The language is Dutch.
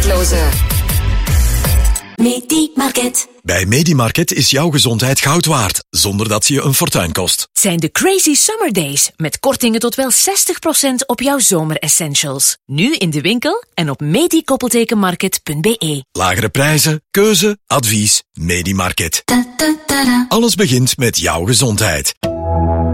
tijdloze. Medi-Market. Bij Medi-Market is jouw gezondheid goud waard, zonder dat ze je een fortuin kost. Het zijn de Crazy Summer Days, met kortingen tot wel 60% op jouw zomeressentials. Nu in de winkel en op medi-market.be. Lagere prijzen, keuze, advies, Medi-Market. Alles begint met jouw gezondheid.